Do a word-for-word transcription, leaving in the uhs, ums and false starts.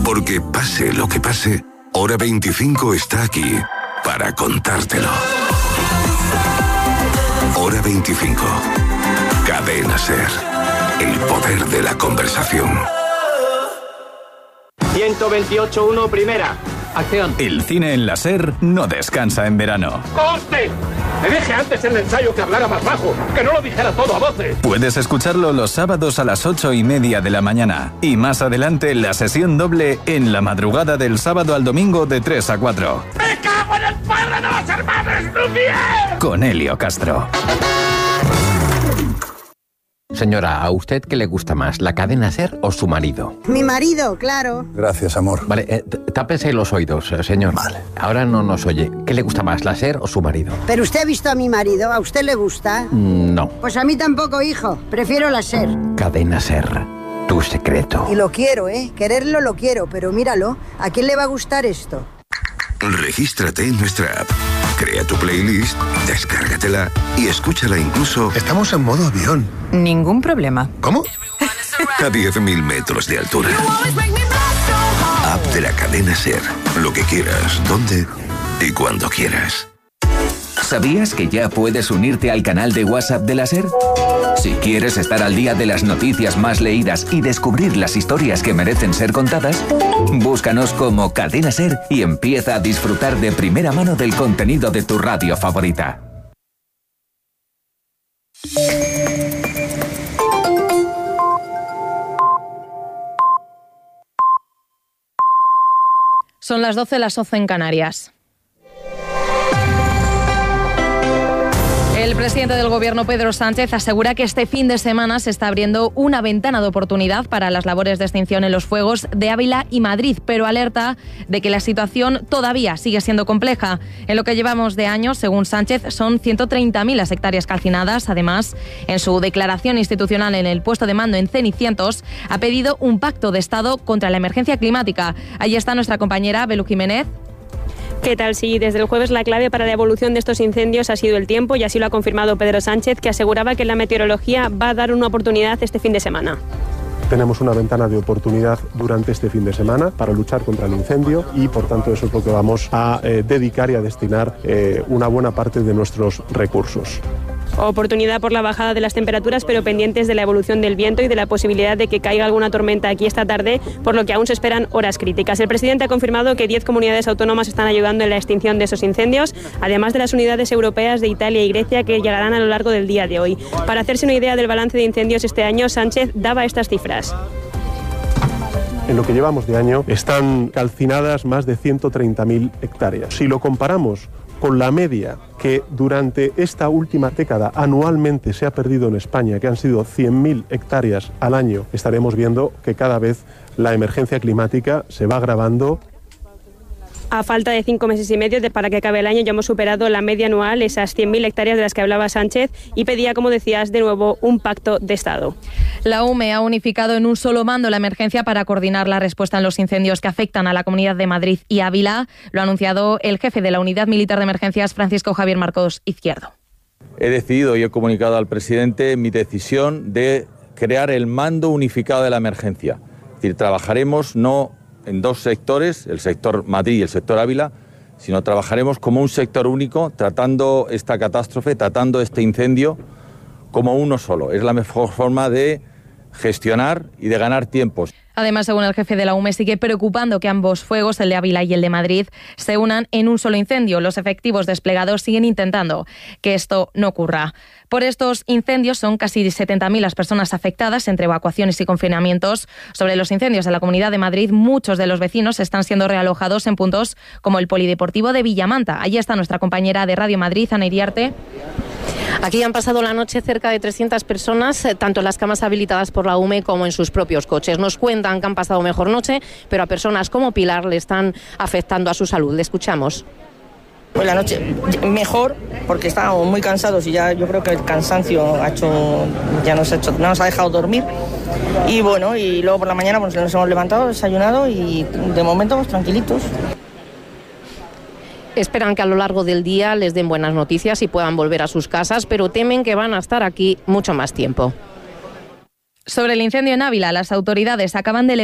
Porque pase lo que pase, Hora veinticinco está aquí para contártelo. Hora veinticinco. Cadena SER. El poder de la conversación. ciento veintiocho uno, primera. Acción. El cine en la SER no descansa en verano. ¡Coste! Me dije antes en el ensayo que hablara más bajo, que no lo dijera todo a voces. Puedes escucharlo los sábados a las ocho y media de la mañana. Y más adelante la sesión doble en la madrugada del sábado al domingo de tres a cuatro. ¡Me cago en el padre de los hermanos Lumière! Con Helio Castro. Señora, ¿a usted qué le gusta más, la cadena SER o su marido? Mi marido, claro. Gracias, amor. Vale, eh, tápese los oídos, señor. Vale. Ahora no nos oye. ¿Qué le gusta más, la SER o su marido? Pero usted ha visto a mi marido, ¿a usted le gusta? Mm, no. Pues a mí tampoco, hijo. Prefiero la SER. Cadena SER, tu secreto. Y lo quiero, ¿eh? Quererlo lo quiero, pero míralo. ¿A quién le va a gustar esto? Regístrate en nuestra app. Crea tu playlist, descárgatela y escúchala incluso... Estamos en modo avión. Ningún problema. ¿Cómo? A diez mil metros de altura. App de la cadena SER. Lo que quieras, dónde y cuando quieras. ¿Sabías que ya puedes unirte al canal de WhatsApp de la SER? Si quieres estar al día de las noticias más leídas y descubrir las historias que merecen ser contadas, búscanos como Cadena SER y empieza a disfrutar de primera mano del contenido de tu radio favorita. Son las doce, las once en Canarias. El presidente del Gobierno, Pedro Sánchez, asegura que este fin de semana se está abriendo una ventana de oportunidad para las labores de extinción en los fuegos de Ávila y Madrid, pero alerta de que la situación todavía sigue siendo compleja. En lo que llevamos de año, según Sánchez, son ciento treinta mil las hectáreas calcinadas. Además, en su declaración institucional en el puesto de mando en Cenicientos, ha pedido un pacto de Estado contra la emergencia climática. Allí está nuestra compañera Belu Jiménez. ¿Qué tal? Sí, desde el jueves la clave para la evolución de estos incendios ha sido el tiempo y así lo ha confirmado Pedro Sánchez, que aseguraba que la meteorología va a dar una oportunidad este fin de semana. Tenemos una ventana de oportunidad durante este fin de semana para luchar contra el incendio y por tanto eso es lo que vamos a eh, dedicar y a destinar eh, una buena parte de nuestros recursos. Oportunidad por la bajada de las temperaturas, pero pendientes de la evolución del viento y de la posibilidad de que caiga alguna tormenta aquí esta tarde, por lo que aún se esperan horas críticas. El presidente ha confirmado que diez comunidades autónomas están ayudando en la extinción de esos incendios, además de las unidades europeas de Italia y Grecia que llegarán a lo largo del día de hoy. Para hacerse una idea del balance de incendios este año, Sánchez daba estas cifras. En lo que llevamos de año están calcinadas más de ciento treinta mil hectáreas. Si lo comparamos con la media que durante esta última década anualmente se ha perdido en España, que han sido cien mil hectáreas al año, estaremos viendo que cada vez la emergencia climática se va agravando. A falta de cinco meses y medio de, para que acabe el año, ya hemos superado la media anual, esas cien mil hectáreas de las que hablaba Sánchez, y pedía, como decías, de nuevo un pacto de Estado. La U M E ha unificado en un solo mando la emergencia para coordinar la respuesta en los incendios que afectan a la Comunidad de Madrid y Ávila. Lo ha anunciado el jefe de la Unidad Militar de Emergencias, Francisco Javier Marcos Izquierdo. He decidido y he comunicado al presidente mi decisión de crear el mando unificado de la emergencia. Es decir, trabajaremos no en dos sectores, el sector Madrid y el sector Ávila, sino trabajaremos como un sector único, tratando esta catástrofe, tratando este incendio como uno solo. Es la mejor forma de gestionar y de ganar tiempos. Además, según el jefe de la U M E, sigue preocupando que ambos fuegos, el de Ávila y el de Madrid, se unan en un solo incendio. Los efectivos desplegados siguen intentando que esto no ocurra. Por estos incendios son casi setenta mil las personas afectadas entre evacuaciones y confinamientos. Sobre los incendios en la Comunidad de Madrid, muchos de los vecinos están siendo realojados en puntos como el Polideportivo de Villamanta. Allí está nuestra compañera de Radio Madrid, Ana Iriarte. Aquí han pasado la noche cerca de trescientas personas, tanto en las camas habilitadas por la U M E como en sus propios coches. Nos cuentan que han pasado mejor noche, pero a personas como Pilar le están afectando a su salud. Le escuchamos. Pues la noche mejor, porque estábamos muy cansados y ya yo creo que el cansancio ha hecho, ya nos ha hecho, no nos ha dejado dormir. Y bueno, y luego por la mañana pues nos hemos levantado, desayunado y de momento pues tranquilitos. Esperan que a lo largo del día les den buenas noticias y puedan volver a sus casas, pero temen que van a estar aquí mucho más tiempo. Sobre el incendio en Ávila, las autoridades acaban de